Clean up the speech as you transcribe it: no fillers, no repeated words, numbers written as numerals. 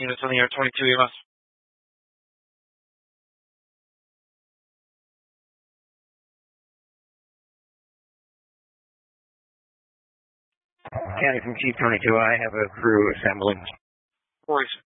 units on the air, 22 EMS. County from Chief 22, I have a crew assembling. Worries.